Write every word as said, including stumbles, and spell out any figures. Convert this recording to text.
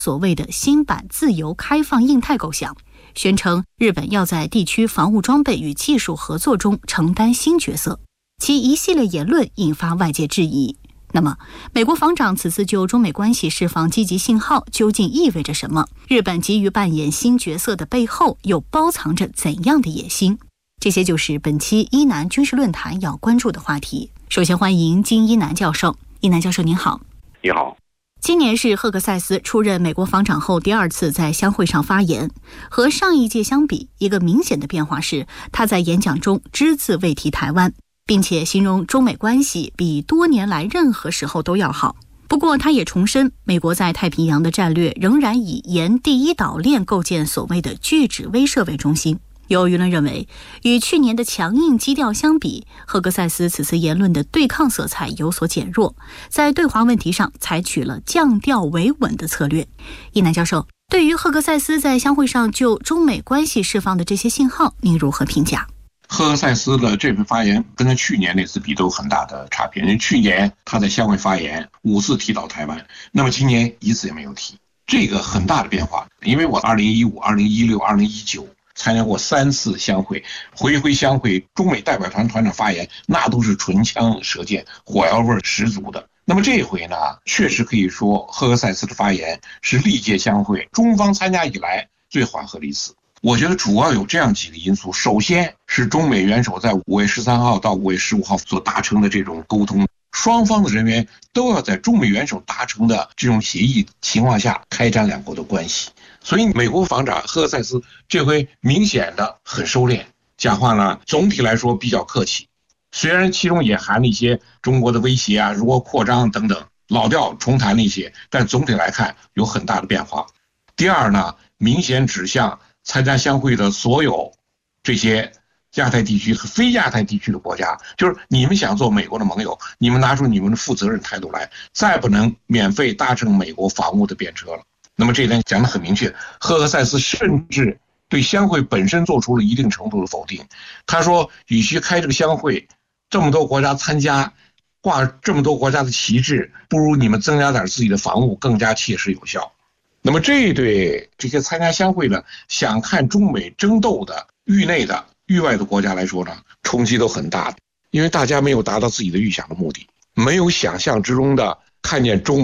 所谓的新版自由开放印太构想，宣称日本要在地区防务装备与技术合作中承担新角色，其一系列言论引发外界质疑。那么，美国防长此次就中美关系释放积极信号，究竟意味着什么？日本急于扮演新角色的背后，又包藏着怎样的野心？这些就是本期伊南军事论坛要关注的话题。首先欢迎金一南教授。一南教授您好。 你好。 今年是赫克塞斯出任美国防长后第二次在相会上发言，和上一届相比，一个明显的变化是他在演讲中只字未提台湾，并且形容中美关系比多年来任何时候都要好。不过他也重申，美国在太平洋的战略仍然以沿第一岛链构建所谓的拒止威慑为中心。有舆论认为，与去年的强硬基调相比，赫克塞斯此次言论的对抗色彩有所减弱，在对华问题上采取了降调维稳的策略。一南教授，对于赫克塞斯在相会上就中美关系释放的这些信号，您如何评价？ 赫克塞斯的这份发言跟他去年那次比都有很大的差别，因为去年他在相会发言五次提到台湾，那么今年一次也没有提，这个很大的变化。因为我二零一五、二零一六、二零一九参加过三次相会，回回相会中美代表团团长发言那都是唇枪舌剑，火药味十足的。那么这一回呢，确实可以说赫克塞斯的发言是历届相会中方参加以来最缓和的一次。我觉得主要有这样几个因素，首先是中美元首在五月十三号到五月十五号所达成的这种沟通，双方的人员都要在中美元首达成的这种协议情况下开展两国的关系。所以美国防长赫克塞斯这回明显的很收敛，讲话呢总体来说比较客气，虽然其中也含了一些中国的威胁啊、如何扩张等等老调重弹了一些，但总体来看有很大的变化。第二呢，明显指向参加相会的所有这些亚太地区和非亚太地区的国家，就是你们想做美国的盟友，你们拿出你们的负责任态度来，再不能免费搭乘美国防务的便车了。那么这一点讲得很明确，赫克塞斯甚至对相会本身做出了一定程度的否定。他说，与其开这个相会，这么多国家参加，挂这么多国家的旗帜，不如你们增加点自己的防务，更加切实有效。那么这对这些参加相会的想看中美争斗的域内的域外的国家来说呢，冲击都很大的，因为大家没有达到自己的预想的目的，没有想象之中的看见中